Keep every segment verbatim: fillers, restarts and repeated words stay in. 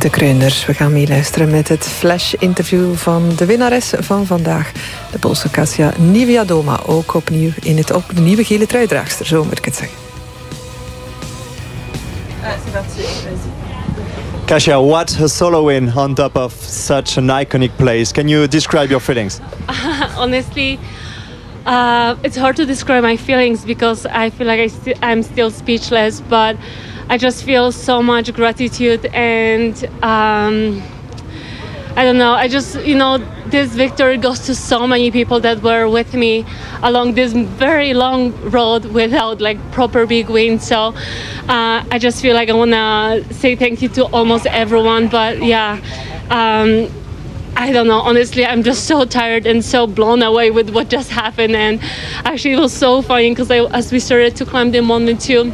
de Kruiners. We gaan meeluisteren met het flash-interview van de winnares van vandaag. De Poolse Kasia Niewiadoma. Ook opnieuw in het op de nieuwe gele truidraagster, zo moet ik het zeggen. Kasia, what a solo win on top of such an iconic place. Can you describe your feelings? Honestly, uh, it's hard to describe my feelings because I feel like I st- I'm still speechless, but I just feel so much gratitude and um, I don't know, I just, you know, this victory goes to so many people that were with me along this very long road without like proper big wins. So uh, I just feel like I want to say thank you to almost everyone. But yeah, um, I don't know, honestly, I'm just so tired and so blown away with what just happened. And actually it was so funny because as we started to climb the Mont Ventoux,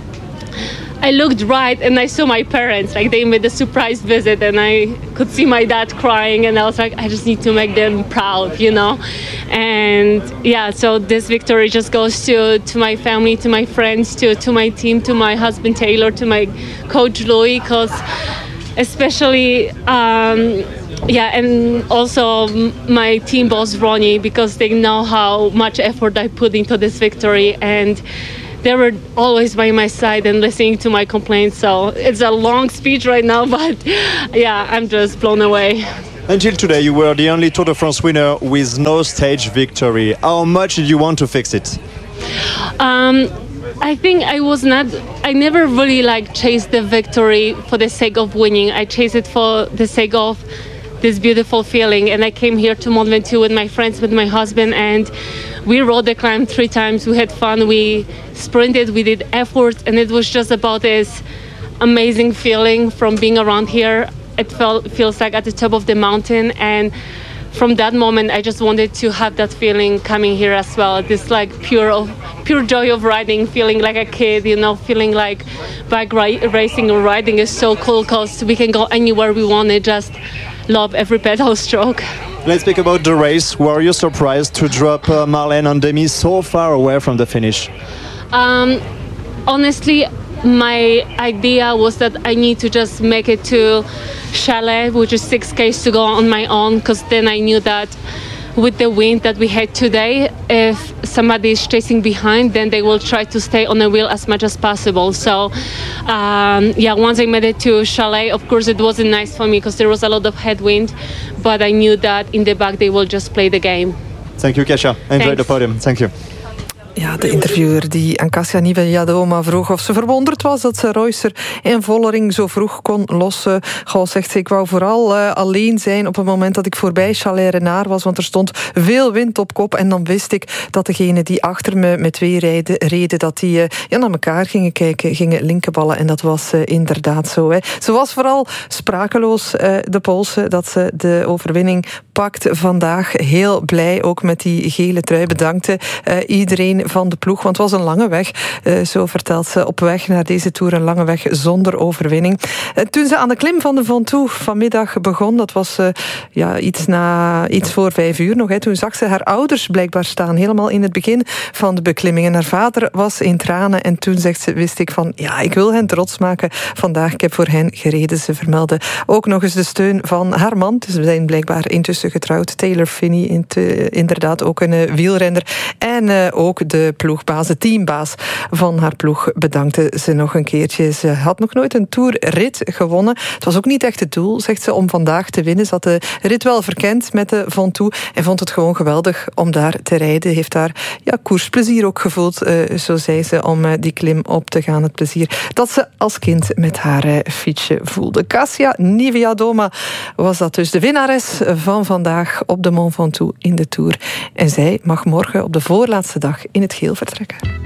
I looked right and I saw my parents, like they made a surprise visit and I could see my dad crying and I was like, I just need to make them proud, you know? And yeah, so this victory just goes to, to my family, to my friends, to, to my team, to my husband Taylor, to my coach Louis, because especially, um, yeah, and also my team boss Ronnie, because they know how much effort I put into this victory and they were always by my side and listening to my complaints. So it's a long speech right now, but yeah, I'm just blown away. Until today, you were the only Tour de France winner with no stage victory. How much did you want to fix it? Um, I think I was not, I never really like chased the victory for the sake of winning. I chased it for the sake of this beautiful feeling. And I came here to Mont Ventoux with my friends, with my husband, and we rode the climb three times. We had fun. We sprinted. We did efforts, and it was just about this amazing feeling from being around here. It felt feels like at the top of the mountain, and from that moment, I just wanted to have that feeling coming here as well. This like pure, of, pure joy of riding, feeling like a kid, you know, feeling like bike ri- racing or riding is so cool because we can go anywhere we want and just love every pedal stroke. Let's speak about the race. Were you surprised to drop uh, Marlene and Demi so far away from the finish? Um, honestly, my idea was that I need to just make it to Chalet, which is six Ks to go on my own, because then I knew that with the wind that we had today, if somebody is chasing behind, then they will try to stay on the wheel as much as possible. So, um, yeah, once I made it to Chalet, of course, it wasn't nice for me because there was a lot of headwind, but I knew that in the back they will just play the game. Thank you, Kasia. Enjoy Thanks. the podium. Thank you. Ja, de interviewer die aan Kasia Niewiadoma vroeg of ze verwonderd was dat ze Reusser in Vollering zo vroeg kon lossen. Goh, zegt ze, ik wou vooral uh, alleen zijn op het moment dat ik voorbij Chalais-Renard was, want er stond veel wind op kop en dan wist ik dat degene die achter me met twee rijden, reden, dat die uh, ja, naar elkaar gingen kijken, gingen linkenballen en dat was uh, inderdaad zo. Hè. Ze was vooral sprakeloos, uh, de Poolse, dat ze de overwinning pakt vandaag. Heel blij, ook met die gele trui. Bedankte uh, iedereen van de ploeg, want het was een lange weg. Uh, zo vertelt ze, op weg naar deze Tour, een lange weg zonder overwinning. Uh, toen ze aan de klim van de Ventoux vanmiddag begon, dat was uh, ja, iets, na, iets voor vijf uur nog, hè, toen zag ze haar ouders blijkbaar staan, helemaal in het begin van de beklimming. En haar vader was in tranen en toen zegt ze, wist ik van, ja, ik wil hen trots maken. Vandaag, ik heb voor hen gereden. Ze vermeldde ook nog eens de steun van haar man. Dus we zijn blijkbaar intussen getrouwd. Taylor Phinney, inderdaad ook een uh, wielrenner. En uh, ook de ploegbaas, de teambaas van haar ploeg, bedankte ze nog een keertje. Ze had nog nooit een Tourrit gewonnen. Het was ook niet echt het doel, zegt ze, om vandaag te winnen. Ze had de rit wel verkend met de Ventoux en vond het gewoon geweldig om daar te rijden. Heeft daar ja, koersplezier ook gevoeld, uh, zo zei ze, om uh, die klim op te gaan. Het plezier dat ze als kind met haar uh, fietsje voelde. Kasia Niewiadoma was dat dus, de winnares van vandaag op de Mont Ventoux in de Tour. En zij mag morgen op de voorlaatste dag in het geel vertrekken.